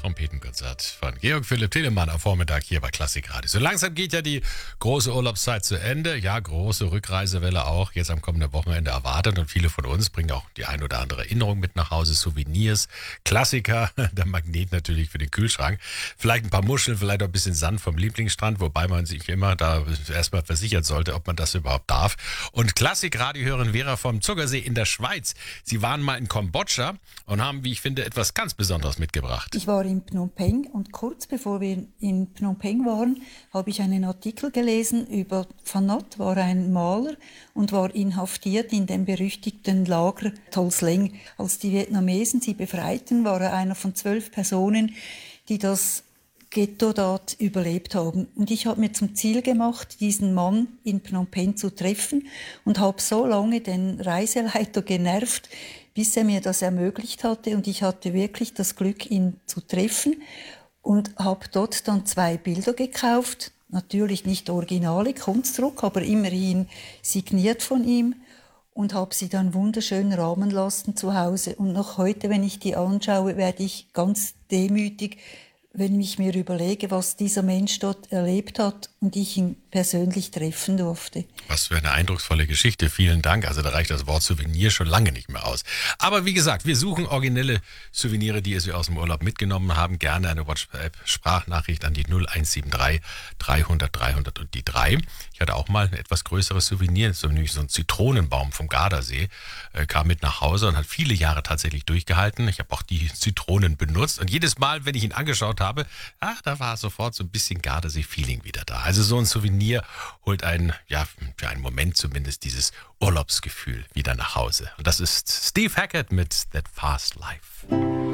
Trompetenkonzert von Georg Philipp Telemann am Vormittag hier bei Klassikradio. So langsam geht ja die große Urlaubszeit zu Ende. Ja, große Rückreisewelle auch jetzt am kommenden Wochenende erwartet. Und viele von uns bringen auch die ein oder andere Erinnerung mit nach Hause. Souvenirs, Klassiker, der Magnet natürlich für den Kühlschrank. Vielleicht ein paar Muscheln, vielleicht auch ein bisschen Sand vom Lieblingsstrand, wobei man sich immer da erstmal versichern sollte, ob man das überhaupt darf. Und Klassikradio-Hörerin Vera vom Zuckersee in der Schweiz. Sie waren mal in Kambodscha und haben, wie ich finde, etwas ganz Besonderes mitgebracht. Ich war in Phnom Penh und kurz bevor wir in Phnom Penh waren, habe ich einen Artikel gelesen über Van Not, war ein Maler und war inhaftiert in dem berüchtigten Lager Tol Sleng. Als die Vietnamesen sie befreiten, war er einer von 12 Personen, die das Ghetto dort überlebt haben. Und ich habe mir zum Ziel gemacht, diesen Mann in Phnom Penh zu treffen und habe so lange den Reiseleiter genervt, bis er mir das ermöglicht hatte. Und ich hatte wirklich das Glück, ihn zu treffen und habe dort dann 2 Bilder gekauft. Natürlich nicht originale Kunstdruck, aber immerhin signiert von ihm. Und habe sie dann wunderschön rahmen lassen zu Hause. Und noch heute, wenn ich die anschaue, werde ich ganz demütig, wenn ich mir überlege, was dieser Mensch dort erlebt hat und ich ihn persönlich treffen durfte. Was für eine eindrucksvolle Geschichte. Vielen Dank. Also da reicht das Wort Souvenir schon lange nicht mehr aus. Aber wie gesagt, wir suchen originelle Souvenire, die Sie aus dem Urlaub mitgenommen haben. Gerne eine WhatsApp-Sprachnachricht an die 0173 300 300 und die 3. Ich hatte auch mal ein etwas größeres Souvenir, so ein Zitronenbaum vom Gardasee, kam mit nach Hause und hat viele Jahre tatsächlich durchgehalten. Ich habe auch die Zitronen benutzt und jedes Mal, wenn ich ihn angeschaut habe, da war sofort so ein bisschen Gardasee-Feeling wieder da. Also so ein Souvenir holt einen, ja, für einen Moment zumindest dieses Urlaubsgefühl wieder nach Hause. Und das ist Steve Hackett mit That Fast Life.